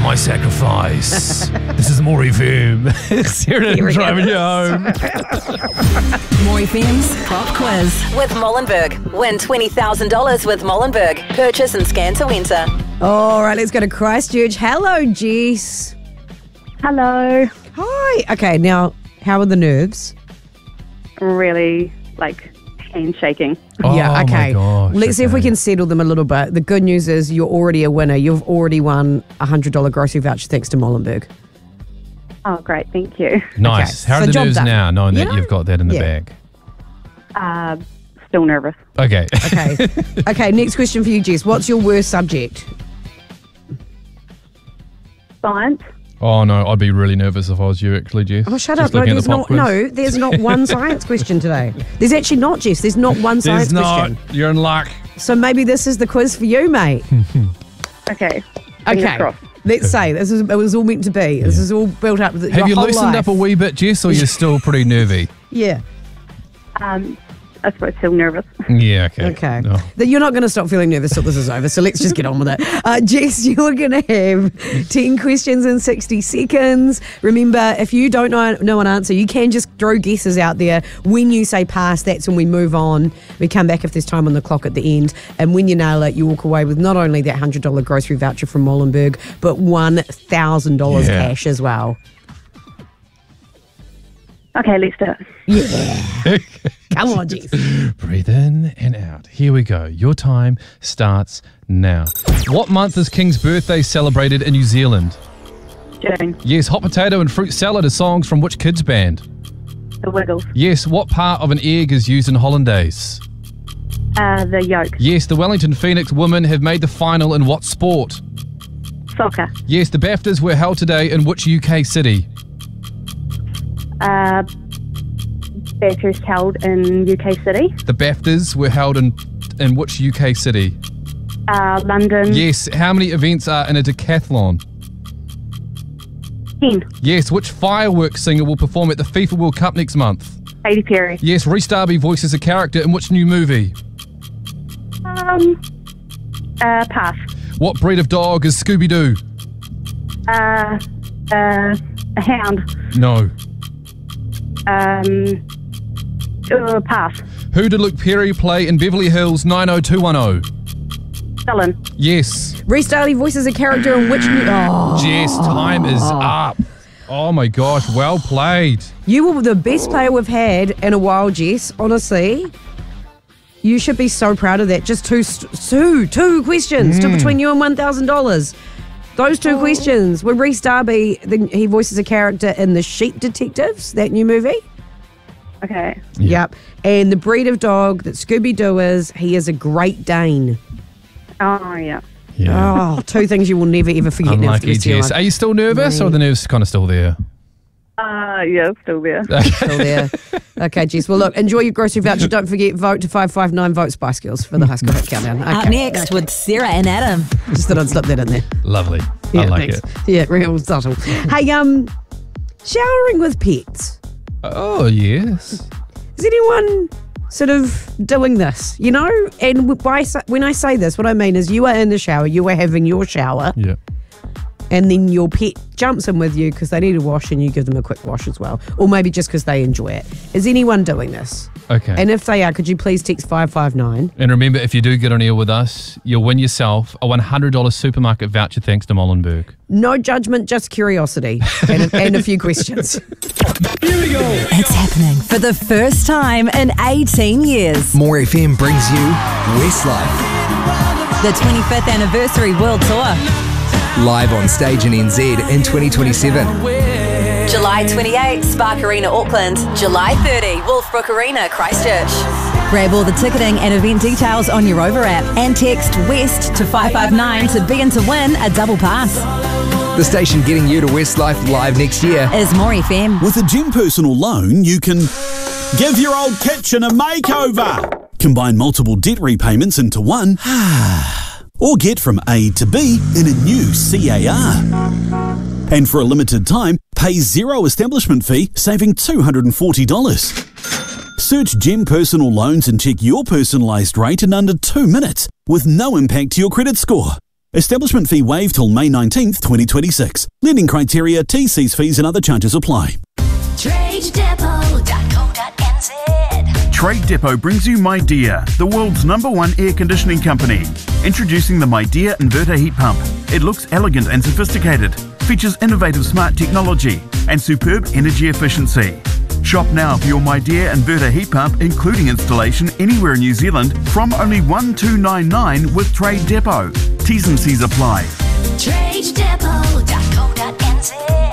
my sacrifice. This is More FM. Sarah driving you home. More FM's Pop Quiz with Molenberg. Win $20,000 with Molenberg. Purchase and scan to enter. All right, let's go to Christchurch. Hello, Jess. Hello. Hi. Okay, now, how are the nerves? Really, handshaking. Yeah, okay. My gosh, Let's see if we can settle them a little bit. The good news is you're already a winner. You've already won a $100 grocery voucher thanks to Molenberg. Oh, great. Thank you. Nice. Okay, How so are the job nerves done. now, knowing You that know? you've got that in the Yeah. bag? Still nervous. Okay. Okay. Okay, next question for you, Jess. What's your worst subject? Science. Oh, no, I'd be really nervous if I was you, actually, Jess. Oh, shut Just up. No, looking at there's the pop not, quiz. no, there's not one science question today. There's actually not, Jess. There's not one science There's not. question. You're in luck. So maybe this is the quiz for you, mate. Okay. Fingers Okay. crossed. Let's say it was all meant to be. This is all built up. Have you loosened up a wee bit, Jess, or you're still pretty nervy? Yeah. I suppose still nervous. Yeah, okay. Okay. No. You're not going to stop feeling nervous till this is over, so let's just get on with it. Jess, you're going to have 10 questions in 60 seconds. Remember, if you don't know an answer, you can just throw guesses out there. When you say pass, that's when we move on. We come back if there's time on the clock at the end. And when you nail it, you walk away with not only that $100 grocery voucher from Molenberg, but $1,000 Yeah. cash as well. Okay, let's do it. Yeah. Come on, Jess. Breathe in and out. Here we go. Your time starts now. What month is King's birthday celebrated in New Zealand? June. Yes, hot potato and fruit salad are songs from which kids band? The Wiggles. Yes, what part of an egg is used in hollandaise? The yolk. Yes, the Wellington Phoenix women have made the final in what sport? Soccer. Yes, the BAFTAs were held today in which UK city? Batteries held in UK City. The BAFTAs were held in which UK city? London. Yes, how many events are in a decathlon? 10. Yes, which fireworks singer will perform at the FIFA World Cup next month? Katy Perry. Yes, Rhys Darby voices a character in which new movie? Pass. What breed of dog is Scooby-Doo? A hound. No. Pass. Who did Luke Perry play in Beverly Hills 90210? Dylan. Yes. Rhys Darby voices a character in which new... Oh. Jess, time is up. Oh my gosh, well played. You were the best player we've had in a while, Jess, honestly. You should be so proud of that. Just two questions to between you and $1,000. Those two questions. With Rhys Darby, he voices a character in The Sheep Detectives, that new movie. Okay. Yep. And the breed of dog that Scooby-Doo is, he is a Great Dane. Oh, yeah. Oh, two things you will never, ever forget. now for the Unlucky, rest of your Jess. life. Are you still nervous or are the nerves kind of still there? Yeah, still there. Still there. Okay, Jess. Well, look, enjoy your grocery voucher. Don't forget, vote to 559 Vote Spice Girls for the High School Hit Countdown. Okay. Up next with Sarah and Adam. Just thought I'd slip that in there. Lovely. Yeah, I like thanks. it. Yeah, real subtle. Hey, showering with pets. Oh, yes. Is anyone sort of doing this, you know? And when I say this, what I mean is you are in the shower, you are having your shower, Yeah. and then your pet jumps in with you because they need a wash and you give them a quick wash as well. Or maybe just because they enjoy it. Is anyone doing this? Okay. And if they are, could you please text 559? And remember, if you do get on air with us, you'll win yourself a $100 supermarket voucher thanks to Molenberg. No judgment, just curiosity and a few questions. It's happening for the first time in 18 years. More FM brings you Westlife. The 25th anniversary World Tour. Live on stage in NZ in 2027. July 28, Spark Arena, Auckland. July 30, Wolfbrook Arena, Christchurch. Grab all the ticketing and event details on your Over app and text WEST to 559 to be in to win a double pass. The station getting you to Westlife live next year. Is More FM. With a Gem personal loan, you can give your old kitchen a makeover, combine multiple debt repayments into one, or get from A to B in a new CAR. And for a limited time, pay zero establishment fee, saving $240. Search Gem Personal Loans and check your personalised rate in under 2 minutes with no impact to your credit score. Establishment fee waived till May 19th, 2026. Lending criteria, TC's fees and other charges apply. TradeDepot.co.nz. Trade Depot brings you MyDear, the world's #1 air conditioning company. Introducing the MyDear inverter heat pump. It looks elegant and sophisticated, features innovative smart technology and superb energy efficiency. Shop now for your MyDear inverter heat pump, including installation anywhere in New Zealand, from only $1,299 with Trade Depot. T's and C's apply. TradeDepot.co.nz.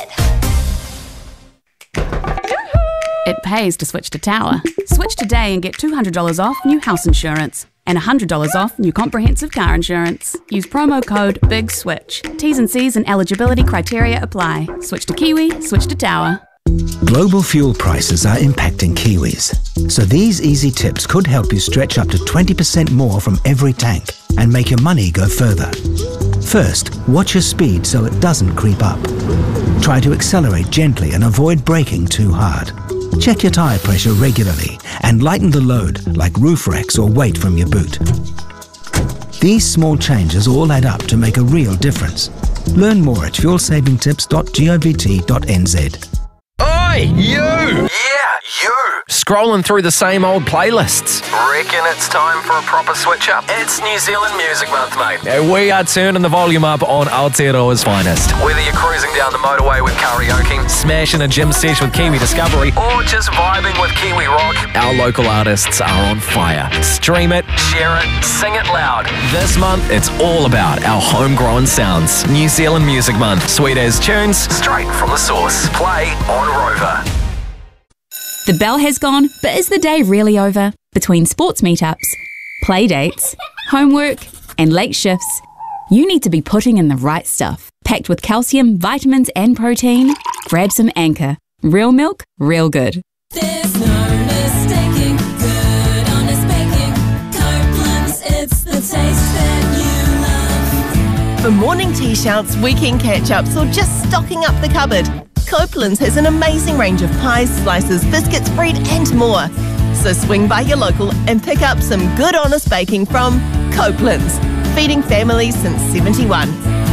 It pays to switch to Tower. Switch today and get $200 off new house insurance and $100 off new comprehensive car insurance. Use promo code BIGSWITCH. T's and C's and eligibility criteria apply. Switch to Kiwi, switch to Tower. Global fuel prices are impacting Kiwis, so these easy tips could help you stretch up to 20% more from every tank and make your money go further. First, watch your speed so it doesn't creep up. Try to accelerate gently and avoid braking too hard. Check your tyre pressure regularly and lighten the load like roof racks or weight from your boot. These small changes all add up to make a real difference. Learn more at fuelsavingtips.govt.nz. Oi, you! Yeah, you! Scrolling through the same old playlists. Reckon it's time for a proper switch up? It's New Zealand Music Month, mate. We are turning the volume up on Aotearoa's finest. Whether you're cruising down the motorway with karaoke, smashing a gym sesh with Kiwi Discovery, or just vibing with Kiwi rock, our local artists are on fire. Stream it, share it, sing it loud. This month, it's all about our homegrown sounds. New Zealand Music Month. Sweet as tunes, straight from the source. Play on Rover. The bell has gone, but is the day really over? Between sports meetups, play dates, homework, and late shifts, you need to be putting in the right stuff. Packed with calcium, vitamins, and protein, grab some Anchor. Real milk, real good. There's no mistaking good honest baking. Copeland's, it's the taste that you love. For morning tea shouts, weekend catch-ups, or just stocking up the cupboard, Copeland's has an amazing range of pies, slices, biscuits, bread and more. So swing by your local and pick up some good honest baking from Copeland's, feeding families since 71.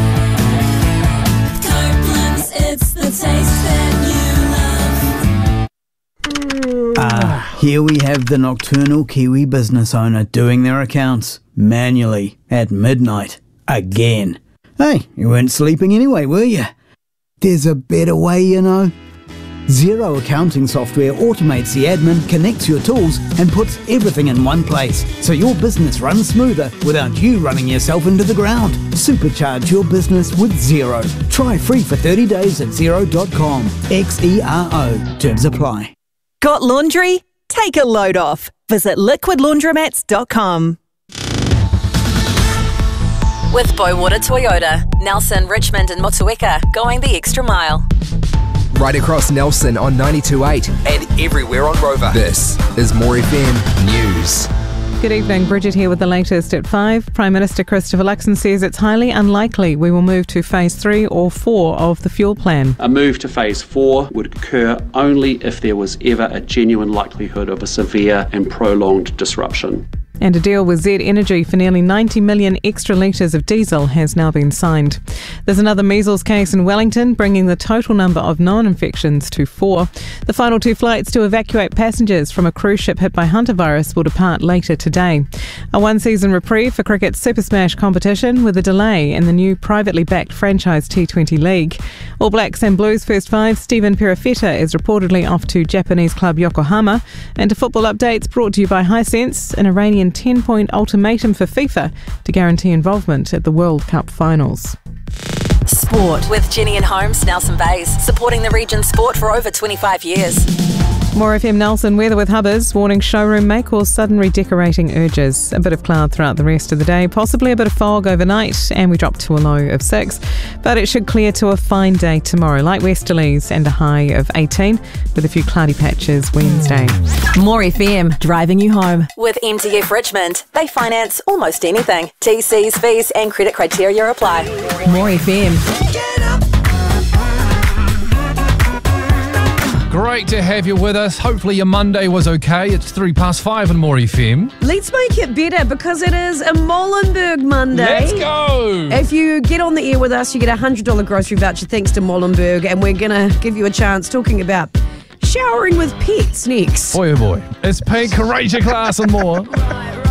Copeland's, it's the taste that you love. Here we have the nocturnal Kiwi business owner doing their accounts manually at midnight again. Hey, you weren't sleeping anyway, were you? There's a better way, you know. Xero accounting software automates the admin, connects your tools, and puts everything in one place, so your business runs smoother without you running yourself into the ground. Supercharge your business with Xero. Try free for 30 days at xero.com. XERO. Terms apply. Got laundry? Take a load off. Visit liquidlaundromats.com. With Bowater Toyota, Nelson, Richmond and Motueka, going the extra mile. Right across Nelson on 92.8 and everywhere on Rover. This is More FM News. Good evening, Bridget here with the latest at 5. Prime Minister Christopher Luxon says it's highly unlikely we will move to phase 3 or 4 of the fuel plan. A move to phase 4 would occur only if there was ever a genuine likelihood of a severe and prolonged disruption. And a deal with Z Energy for nearly 90 million extra litres of diesel has now been signed. There's another measles case in Wellington, bringing the total number of known infections to 4. The final 2 flights to evacuate passengers from a cruise ship hit by hantavirus will depart later today. A one-season reprieve for cricket's Super Smash competition with a delay in the new privately backed franchise T20 League. All Blacks and Blues first 5, Stephen Perofeta is reportedly off to Japanese club Yokohama. And to football updates brought to you by Hisense, an Iranian 10-point ultimatum for FIFA to guarantee involvement at the World Cup finals. Sport with Jenny and Holmes, Nelson Bays, supporting the region's sport for over 25 years. More FM Nelson weather with Hubbers, warning showroom may cause sudden redecorating urges. A bit of cloud throughout the rest of the day, possibly a bit of fog overnight, and we drop to a low of 6. But it should clear to a fine day tomorrow, light westerlies and a high of 18, with a few cloudy patches Wednesday. More FM, driving you home. With MTF Richmond, they finance almost anything. TC's, fees and credit criteria apply. More FM. Great to have you with us. Hopefully your Monday was okay. It's 5:03 on More FM. Let's make it better because it is a Molenberg Monday. Let's go. If you get on the air with us, you get a $100 grocery voucher thanks to Molenberg, and we're going to give you a chance talking about showering with pets next. Boy, oh boy. It's Pink Courageous Class and more.